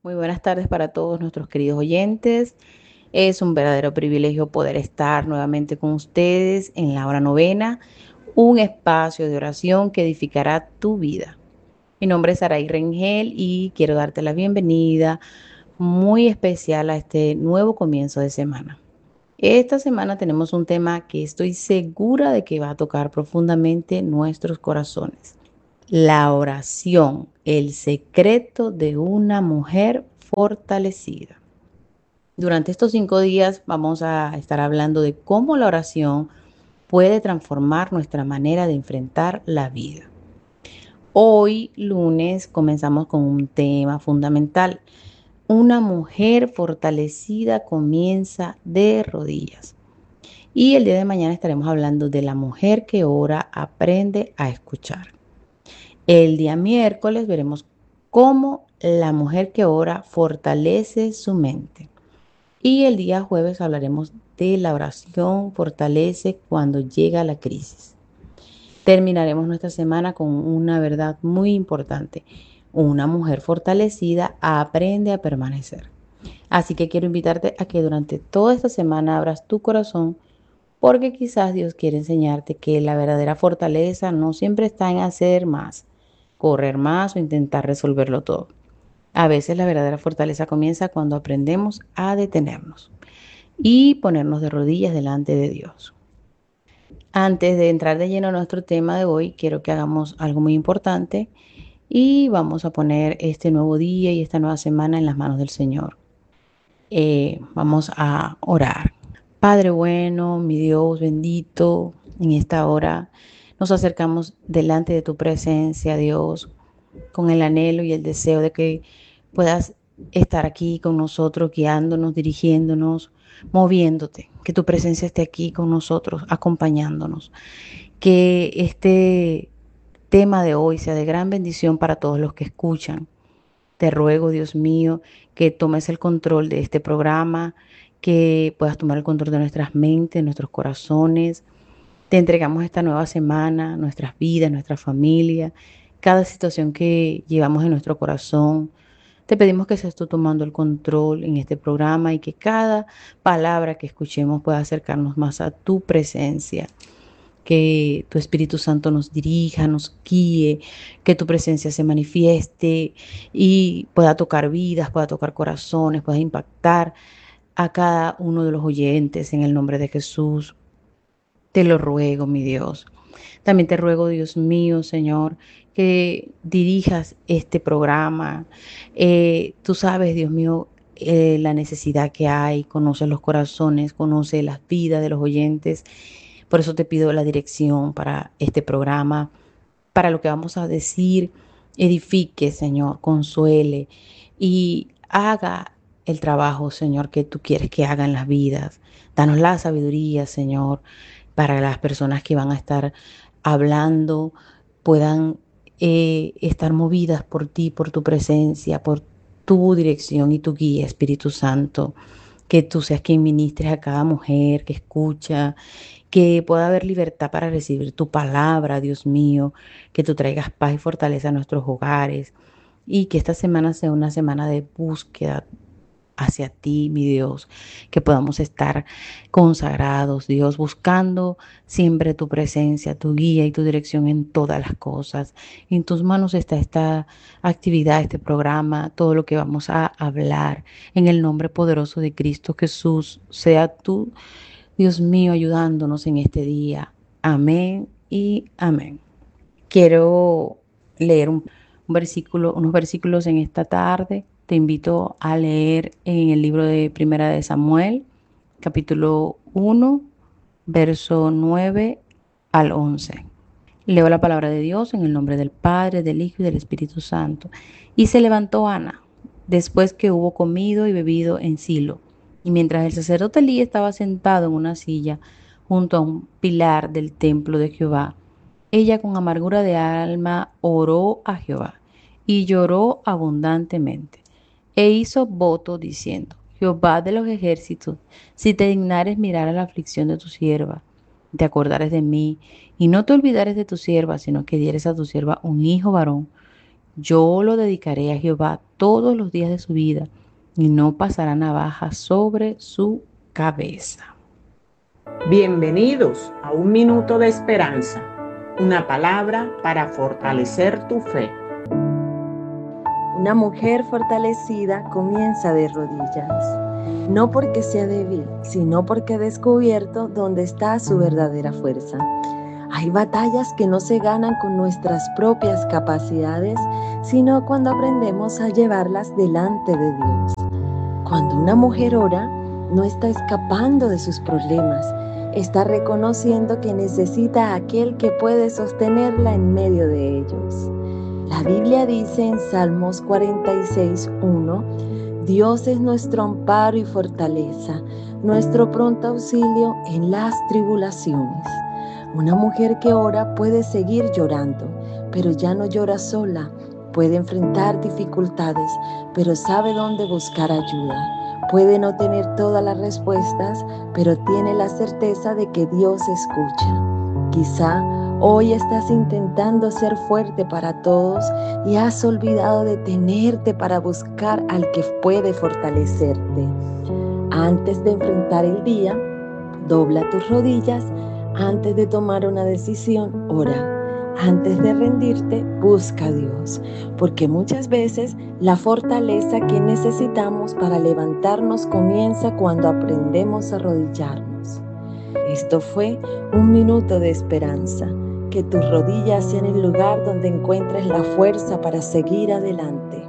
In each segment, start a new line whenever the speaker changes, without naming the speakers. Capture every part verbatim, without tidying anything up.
Muy buenas tardes para todos nuestros queridos oyentes. Es un verdadero privilegio poder estar nuevamente con ustedes en la hora novena, un espacio de oración que edificará tu vida. Mi nombre es Saray Rengel y quiero darte la bienvenida muy especial a este nuevo comienzo de semana. Esta semana tenemos un tema que estoy segura de que va a tocar profundamente nuestros corazones. La oración, el secreto de una mujer fortalecida. Durante estos cinco días vamos a estar hablando de cómo la oración puede transformar nuestra manera de enfrentar la vida. Hoy, lunes, comenzamos con un tema fundamental. Una mujer fortalecida comienza de rodillas. Y el día de mañana estaremos hablando de la mujer que ora aprende a escuchar. El día miércoles veremos cómo la mujer que ora fortalece su mente. Y el día jueves hablaremos de la oración fortalece cuando llega la crisis. Terminaremos nuestra semana con una verdad muy importante. Una mujer fortalecida aprende a permanecer. Así que quiero invitarte a que durante toda esta semana abras tu corazón porque quizás Dios quiere enseñarte que la verdadera fortaleza no siempre está en hacer más, correr más o intentar resolverlo todo. A veces la verdadera fortaleza comienza cuando aprendemos a detenernos y ponernos de rodillas delante de Dios. Antes de entrar de lleno a nuestro tema de hoy, quiero que hagamos algo muy importante y vamos a poner este nuevo día y esta nueva semana en las manos del Señor. Eh, vamos a orar. Padre bueno, mi Dios bendito, en esta hora nos acercamos delante de tu presencia, Dios, con el anhelo y el deseo de que puedas estar aquí con nosotros, guiándonos, dirigiéndonos, moviéndote, que tu presencia esté aquí con nosotros, acompañándonos, que este tema de hoy sea de gran bendición para todos los que escuchan. Te ruego, Dios mío, que tomes el control de este programa, que puedas tomar el control de nuestras mentes, nuestros corazones. Te entregamos esta nueva semana, nuestras vidas, nuestra familia, cada situación que llevamos en nuestro corazón. Te pedimos que seas tú tomando el control en este programa y que cada palabra que escuchemos pueda acercarnos más a tu presencia. Que tu Espíritu Santo nos dirija, nos guíe, que tu presencia se manifieste y pueda tocar vidas, pueda tocar corazones, pueda impactar a cada uno de los oyentes en el nombre de Jesús. Te lo ruego, mi Dios. También te ruego, Dios mío, Señor, que dirijas este programa. Eh, tú sabes, Dios mío, eh, la necesidad que hay, conoces los corazones, conoces las vidas de los oyentes. Por eso te pido la dirección para este programa, para lo que vamos a decir, edifique, Señor, consuele y haga el trabajo, Señor, que tú quieres que haga en las vidas. Danos la sabiduría, Señor, para las personas que van a estar hablando, puedan eh, estar movidas por ti, por tu presencia, por tu dirección y tu guía, Espíritu Santo. Que tú seas quien ministres a cada mujer que escucha, que pueda haber libertad para recibir tu palabra, Dios mío, que tú traigas paz y fortaleza a nuestros hogares y que esta semana sea una semana de búsqueda hacia ti, mi Dios, que podamos estar consagrados, Dios, buscando siempre tu presencia, tu guía y tu dirección en todas las cosas. En tus manos está esta actividad, este programa, todo lo que vamos a hablar en el nombre poderoso de Cristo Jesús. Sea tú, Dios mío, ayudándonos en este día. Amén y amén. Quiero leer un, un versículo, unos versículos en esta tarde. Te invito a leer en el libro de Primera de Samuel, capítulo uno, verso nueve al once. Leo la palabra de Dios en el nombre del Padre, del Hijo y del Espíritu Santo. Y se levantó Ana, después que hubo comido y bebido en Silo. Y mientras el sacerdote Elí estaba sentado en una silla junto a un pilar del templo de Jehová, ella con amargura de alma oró a Jehová y lloró abundantemente. E hizo voto diciendo, Jehová de los ejércitos, si te dignares mirar a la aflicción de tu sierva, te acordares de mí y no te olvidares de tu sierva, sino que dieres a tu sierva un hijo varón, Yo lo dedicaré a Jehová todos los días de su vida y no pasará navaja sobre su cabeza.
Bienvenidos a un minuto de esperanza, una palabra para fortalecer tu fe.
Una mujer fortalecida comienza de rodillas, no porque sea débil, sino porque ha descubierto dónde está su verdadera fuerza. Hay batallas que no se ganan con nuestras propias capacidades, sino cuando aprendemos a llevarlas delante de Dios. Cuando una mujer ora, no está escapando de sus problemas, está reconociendo que necesita a aquel que puede sostenerla en medio de ellos. La Biblia dice en Salmos cuarenta y seis, uno, Dios es nuestro amparo y fortaleza, nuestro pronto auxilio en las tribulaciones. Una mujer que ora puede seguir llorando, pero ya no llora sola. Puede enfrentar dificultades, pero sabe dónde buscar ayuda. Puede no tener todas las respuestas, pero tiene la certeza de que Dios escucha. Quizá hoy estás intentando ser fuerte para todos y has olvidado detenerte para buscar al que puede fortalecerte. Antes de enfrentar el día, dobla tus rodillas. Antes de tomar una decisión, ora. Antes de rendirte, busca a Dios, porque muchas veces la fortaleza que necesitamos para levantarnos comienza cuando aprendemos a arrodillarnos. Esto fue un minuto de esperanza. Que tus rodillas sean el lugar donde encuentres la fuerza para seguir adelante.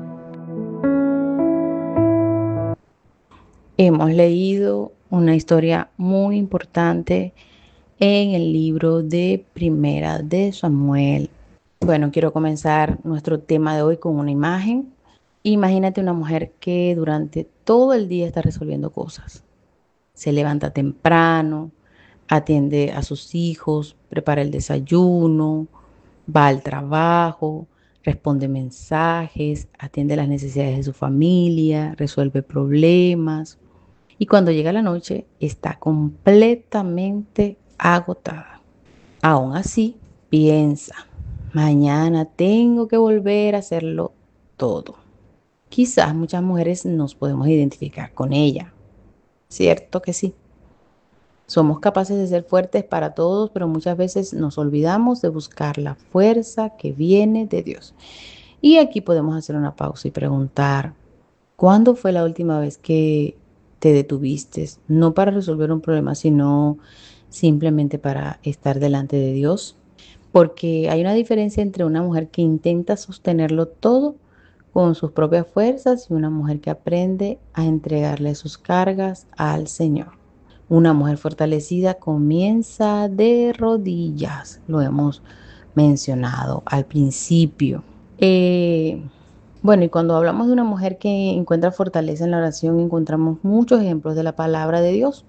Hemos leído una historia muy importante en el libro de Primera de Samuel. Bueno, quiero comenzar nuestro tema de hoy con una imagen. Imagínate una mujer que durante todo el día está resolviendo cosas. Se levanta temprano, atiende a sus hijos, prepara el desayuno, va al trabajo, responde mensajes, atiende las necesidades de su familia, resuelve problemas. Y cuando llega la noche está completamente agotada. Aún así, piensa, mañana tengo que volver a hacerlo todo. Quizás muchas mujeres nos podemos identificar con ella. ¿Cierto que sí? Somos capaces de ser fuertes para todos, pero muchas veces nos olvidamos de buscar la fuerza que viene de Dios. Y aquí podemos hacer una pausa y preguntar, ¿cuándo fue la última vez que te detuviste? No para resolver un problema, sino simplemente para estar delante de Dios. Porque hay una diferencia entre una mujer que intenta sostenerlo todo con sus propias fuerzas y una mujer que aprende a entregarle sus cargas al Señor. Una mujer fortalecida comienza de rodillas, lo hemos mencionado al principio. Eh, bueno, y cuando hablamos de una mujer que encuentra fortaleza en la oración, encontramos muchos ejemplos de la palabra de Dios.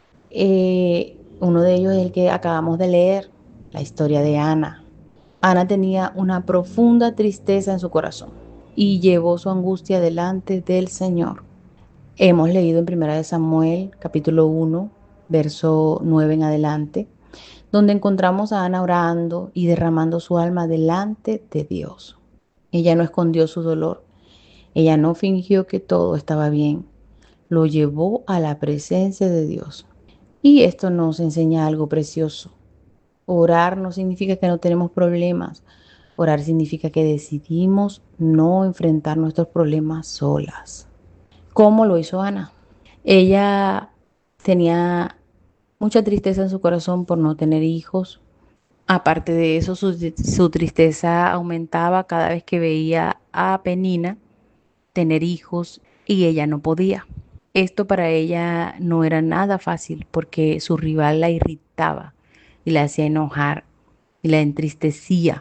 Eh, uno de ellos es el que acabamos de leer, la historia de Ana. Ana tenía una profunda tristeza en su corazón y llevó su angustia delante del Señor. Hemos leído en Primera de Samuel, capítulo uno, verso nueve en adelante, donde encontramos a Ana orando y derramando su alma delante de Dios. Ella no escondió su dolor, ella no fingió que todo estaba bien, lo llevó a la presencia de Dios. Y esto nos enseña algo precioso. Orar no significa que no tenemos problemas. Orar significa que decidimos no enfrentar nuestros problemas solas. ¿Cómo lo hizo Ana? Ella tenía mucha tristeza en su corazón por no tener hijos. Aparte de eso, su, su tristeza aumentaba cada vez que veía a Penina tener hijos y ella no podía. Esto para ella no era nada fácil porque su rival la irritaba y la hacía enojar y la entristecía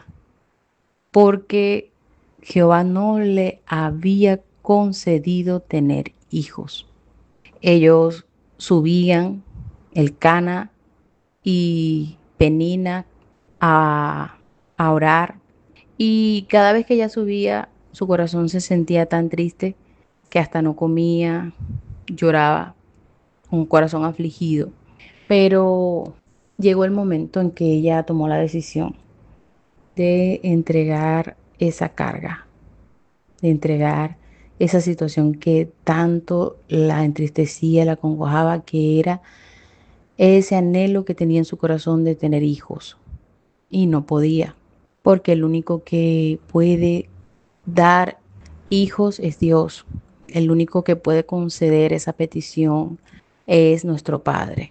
porque Jehová no le había concedido tener hijos. Ellos subían, el Cana y Penina, a, a orar, y cada vez que ella subía, su corazón se sentía tan triste que hasta no comía, lloraba, un corazón afligido. Pero llegó el momento en que ella tomó la decisión de entregar esa carga, de entregar esa situación que tanto la entristecía, la acongojaba, que era ese anhelo que tenía en su corazón de tener hijos y no podía, porque el único que puede dar hijos es Dios. El único que puede conceder esa petición es nuestro Padre.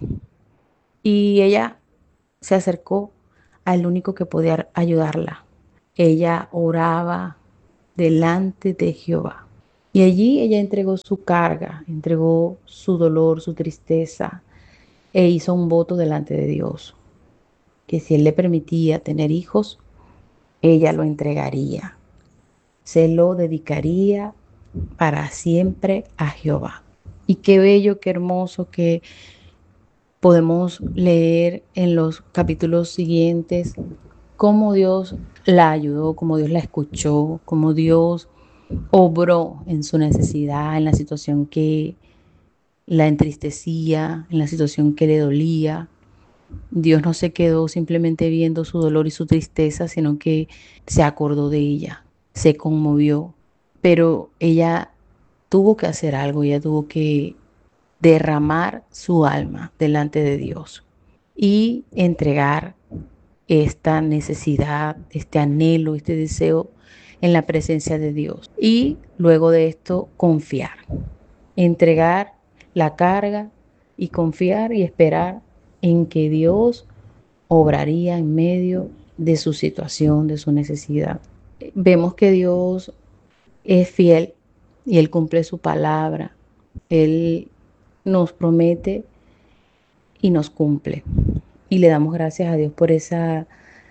Y ella se acercó al único que podía ayudarla. Ella oraba delante de Jehová. Y allí ella entregó su carga, entregó su dolor, su tristeza, e hizo un voto delante de Dios, que si Él le permitía tener hijos, ella lo entregaría, se lo dedicaría para siempre a Jehová. Y qué bello, qué hermoso que podemos leer en los capítulos siguientes cómo Dios la ayudó, cómo Dios la escuchó, cómo Dios obró en su necesidad, en la situación que la entristecía, en la situación que le dolía. Dios no se quedó simplemente viendo su dolor y su tristeza, sino que se acordó de ella, se conmovió, pero ella tuvo que hacer algo, ella tuvo que derramar su alma delante de Dios y entregar esta necesidad, este anhelo, este deseo en la presencia de Dios. Y luego de esto, confiar, entregar la carga y confiar y esperar en que Dios obraría en medio de su situación, de su necesidad. Vemos que Dios es fiel y Él cumple su palabra. Él nos promete y nos cumple. Y le damos gracias a Dios por esa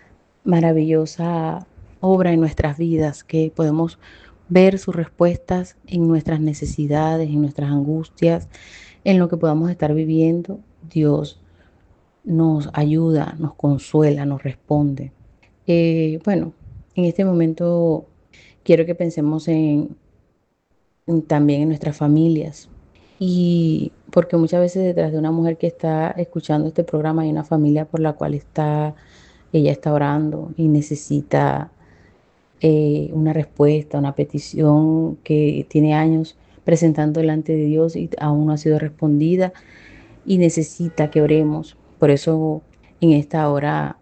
maravillosa obra en nuestras vidas, que podemos ver sus respuestas en nuestras necesidades, en nuestras angustias, en lo que podamos estar viviendo. Dios nos ayuda, nos consuela, nos responde. Eh, bueno, en este momento quiero que pensemos en, en también en nuestras familias. Y porque muchas veces detrás de una mujer que está escuchando este programa hay una familia por la cual está, ella está orando y necesita eh, una respuesta, una petición que tiene años presentando delante de Dios y aún no ha sido respondida y necesita que oremos. Por eso en esta hora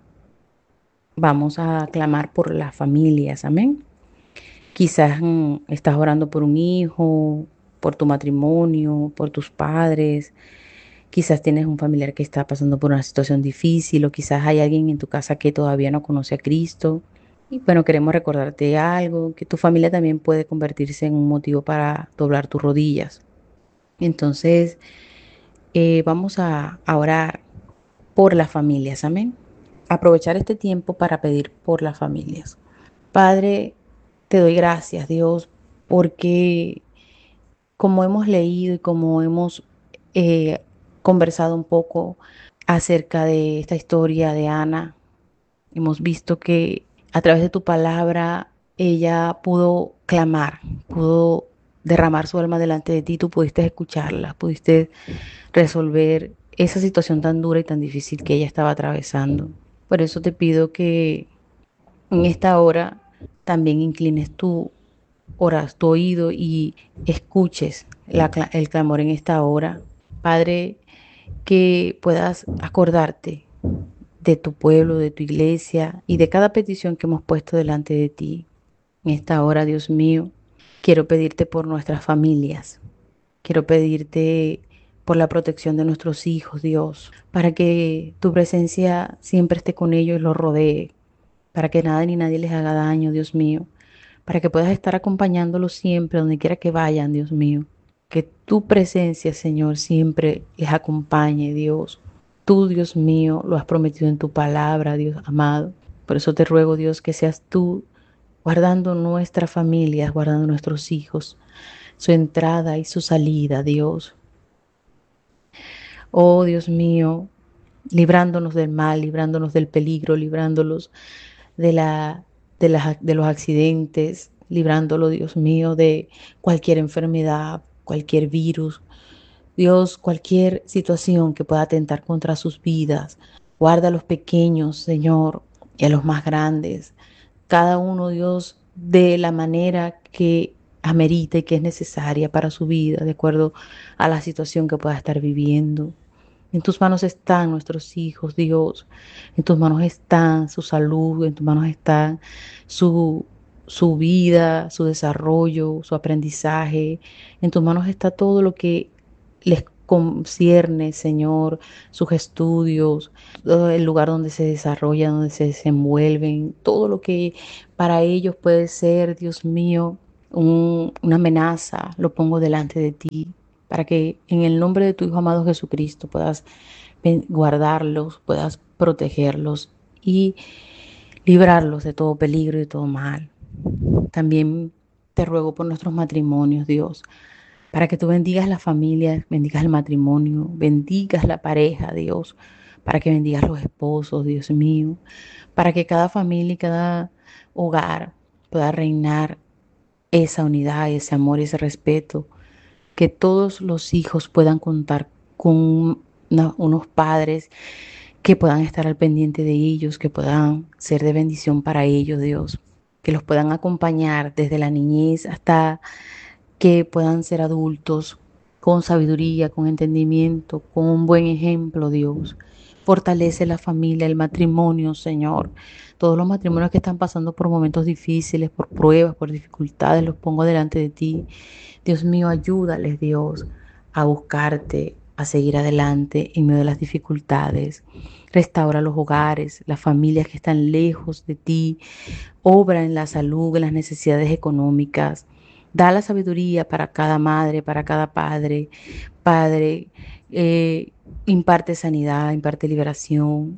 vamos a clamar por las familias, amén. Quizás mm, estás orando por un hijo, por tu matrimonio, por tus padres. Quizás tienes un familiar que está pasando por una situación difícil o quizás hay alguien en tu casa que todavía no conoce a Cristo. Y bueno, queremos recordarte algo, que tu familia también puede convertirse en un motivo para doblar tus rodillas. Entonces, eh, vamos a, a orar por las familias, amén. Aprovechar este tiempo para pedir por las familias. Padre, te doy gracias, Dios, porque como hemos leído y como hemos eh, conversado un poco acerca de esta historia de Ana, hemos visto que a través de tu palabra ella pudo clamar, pudo derramar su alma delante de ti, tú pudiste escucharla, pudiste resolver esa situación tan dura y tan difícil que ella estaba atravesando. Por eso te pido que en esta hora también inclines tu, oras, tu oído y escuches la, el clamor en esta hora. Padre, que puedas acordarte de tu pueblo, de tu iglesia y de cada petición que hemos puesto delante de ti. En esta hora, Dios mío, quiero pedirte por nuestras familias. Quiero pedirte por la protección de nuestros hijos, Dios, para que tu presencia siempre esté con ellos y los rodee, para que nada ni nadie les haga daño, Dios mío, para que puedas estar acompañándolos siempre, donde quiera que vayan, Dios mío. Que tu presencia, Señor, siempre les acompañe, Dios. Tú, Dios mío, lo has prometido en tu palabra, Dios amado. Por eso te ruego, Dios, que seas tú guardando nuestras familias, guardando nuestros hijos, su entrada y su salida, Dios. Oh, Dios mío, librándonos del mal, librándonos del peligro, librándolos de, la, de, la, de los accidentes, librándolo, Dios mío, de cualquier enfermedad, cualquier virus, Dios, cualquier situación que pueda atentar contra sus vidas. Guarda a los pequeños, Señor, y a los más grandes. Cada uno, Dios, de la manera que amerita y que es necesaria para su vida, de acuerdo a la situación que pueda estar viviendo. En tus manos están nuestros hijos, Dios. En tus manos están su salud, en tus manos están su, su vida, su desarrollo, su aprendizaje. En tus manos está todo lo que les concierne, Señor, sus estudios, todo el lugar donde se desarrollan, donde se desenvuelven, todo lo que para ellos puede ser, Dios mío, un- una amenaza, lo pongo delante de ti, para que en el nombre de tu Hijo amado Jesucristo puedas ben- guardarlos, puedas protegerlos y librarlos de todo peligro y de todo mal. También te ruego por nuestros matrimonios, Dios, para que tú bendigas la familia, bendigas el matrimonio, bendigas la pareja, Dios, para que bendigas los esposos, Dios mío, para que cada familia y cada hogar pueda reinar esa unidad, ese amor y ese respeto, que todos los hijos puedan contar con una- unos padres que puedan estar al pendiente de ellos, que puedan ser de bendición para ellos, Dios, que los puedan acompañar desde la niñez hasta que puedan ser adultos con sabiduría, con entendimiento, con un buen ejemplo, Dios. Fortalece la familia, el matrimonio, Señor. Todos los matrimonios que están pasando por momentos difíciles, por pruebas, por dificultades, los pongo delante de ti. Dios mío, ayúdales, Dios, a buscarte, a seguir adelante en medio de las dificultades. Restaura los hogares, las familias que están lejos de ti. Obra en la salud, en las necesidades económicas. Da la sabiduría para cada madre, para cada padre. Padre, eh, imparte sanidad, imparte liberación,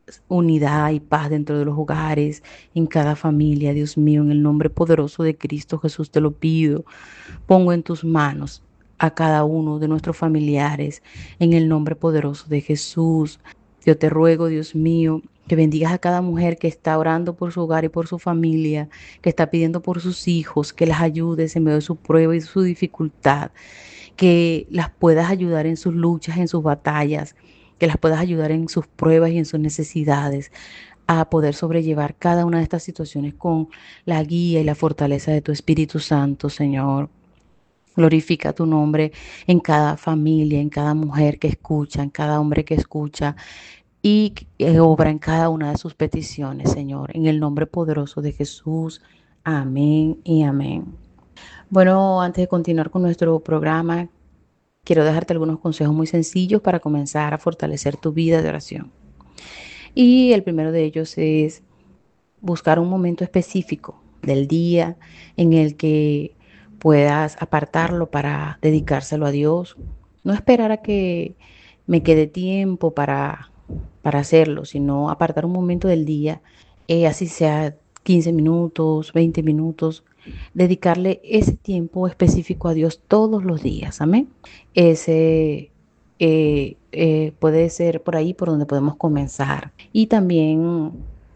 unidad y paz dentro de los hogares, en cada familia. Dios mío, en el nombre poderoso de Cristo Jesús te lo pido. Pongo en tus manos a cada uno de nuestros familiares, en el nombre poderoso de Jesús. Yo te ruego, Dios mío, que bendigas a cada mujer que está orando por su hogar y por su familia, que está pidiendo por sus hijos, que las ayudes en medio de su prueba y su dificultad, que las puedas ayudar en sus luchas, en sus batallas, que las puedas ayudar en sus pruebas y en sus necesidades, a poder sobrellevar cada una de estas situaciones con la guía y la fortaleza de tu Espíritu Santo, Señor. Glorifica tu nombre en cada familia, en cada mujer que escucha, en cada hombre que escucha y que obra en cada una de sus peticiones, Señor. En el nombre poderoso de Jesús. Amén y amén. Bueno, antes de continuar con nuestro programa, quiero dejarte algunos consejos muy sencillos para comenzar a fortalecer tu vida de oración. Y el primero de ellos es buscar un momento específico del día en el que puedas apartarlo para dedicárselo a Dios. No esperar a que me quede tiempo para, para hacerlo, sino apartar un momento del día, eh, así sea quince minutos, veinte minutos, dedicarle ese tiempo específico a Dios todos los días. Amén. Ese eh, eh, puede ser por ahí por donde podemos comenzar. Y también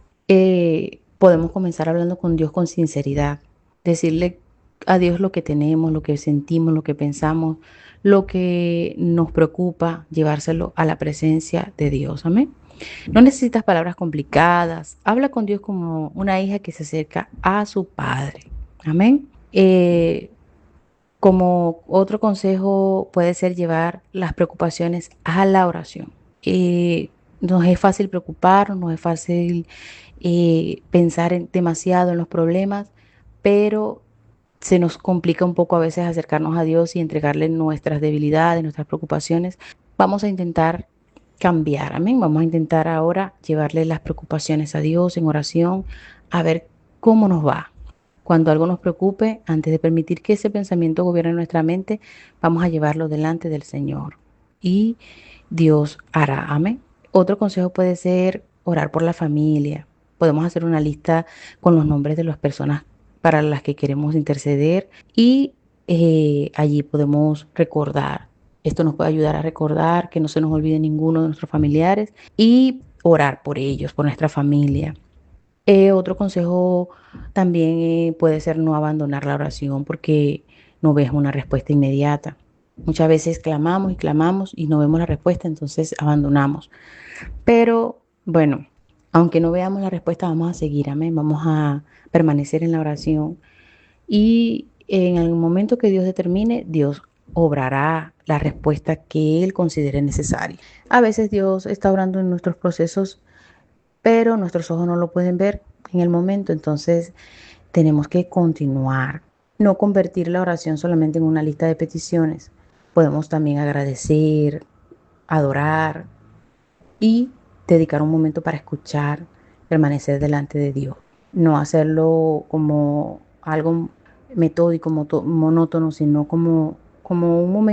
eh, podemos comenzar hablando con Dios con sinceridad, decirle a Dios lo que tenemos, lo que sentimos, lo que pensamos, lo que nos preocupa, llevárselo a la presencia de Dios. Amén. No necesitas palabras complicadas. Habla con Dios como una hija que se acerca a su padre. Amén. Eh, como otro consejo puede ser llevar las preocupaciones a la oración. Eh, nos es fácil preocuparnos, nos es fácil eh, pensar en, demasiado en los problemas, pero se nos complica un poco a veces acercarnos a Dios y entregarle nuestras debilidades, nuestras preocupaciones. Vamos a intentar cambiar, amén. Vamos a intentar ahora llevarle las preocupaciones a Dios en oración, a ver cómo nos va. Cuando algo nos preocupe, antes de permitir que ese pensamiento gobierne nuestra mente, vamos a llevarlo delante del Señor y Dios hará. Amén. Otro consejo puede ser orar por la familia. Podemos hacer una lista con los nombres de las personas para las que queremos interceder y eh, allí podemos recordar. Esto nos puede ayudar a recordar que no se nos olvide ninguno de nuestros familiares y orar por ellos, por nuestra familia. Eh, otro consejo también eh, puede ser no abandonar la oración porque no ves una respuesta inmediata. Muchas veces clamamos y clamamos y no vemos la respuesta, entonces abandonamos. Pero bueno, Aunque no veamos la respuesta, vamos a seguir, amén. Vamos a permanecer en la oración. Y en el momento que Dios determine, Dios obrará la respuesta que Él considere necesaria. A veces Dios está obrando en nuestros procesos, pero nuestros ojos no lo pueden ver en el momento. Entonces tenemos que continuar. No convertir la oración solamente en una lista de peticiones. Podemos también agradecer, adorar y dedicar un momento para escuchar, permanecer delante de Dios. No hacerlo como algo metódico, moto- monótono, sino como, como un momento